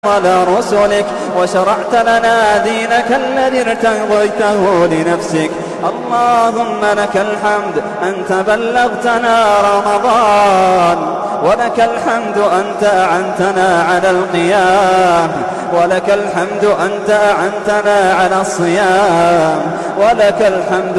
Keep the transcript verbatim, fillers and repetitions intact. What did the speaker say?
على رسلك وشرعت لنا دينك الذي ارتضيته لنفسك. اللهم لك الحمد أنت بلغتنا رمضان، ولك الحمد أنت أعنتنا على القيام، ولك الحمد أنت أعنتنا على الصيام، ولك الحمد